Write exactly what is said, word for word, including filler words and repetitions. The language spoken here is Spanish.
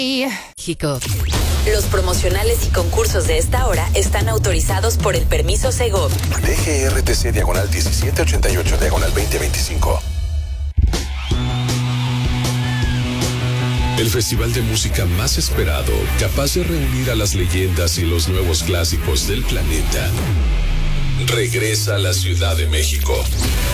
México. Los promocionales y concursos de esta hora están autorizados por el permiso Segov. D G R T C diagonal diecisiete ochenta y ocho diagonal veinte veinticinco. El festival de música más esperado, capaz de reunir a las leyendas y los nuevos clásicos del planeta, regresa a la Ciudad de México.